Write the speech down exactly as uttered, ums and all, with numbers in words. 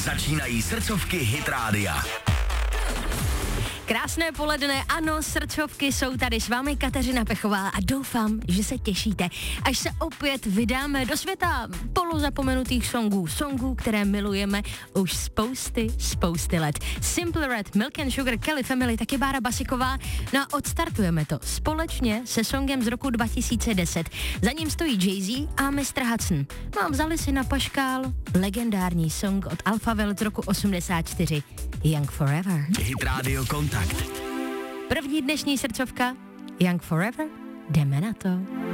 Začínají srdcovky Hit Rádia. Krásné poledne, ano, srdcovky jsou tady s vámi Kateřina Pechová a doufám, že se těšíte, až se opět vydáme do světa polozapomenutých songů, songů, které milujeme už spousty, spousty let. Simple Red, Milk and Sugar, Kelly Family, taky Bára Basiková. No a odstartujeme to společně se songem z roku dva tisíce deset. Za ním stojí Jay-Z a mister Hudson. No a vzali si na paškál legendární song od Alphaville z roku osmdesát čtyři. Young Forever. Hit Radio Kontakt. První dnešní srdcovka Young Forever. Jdeme na to.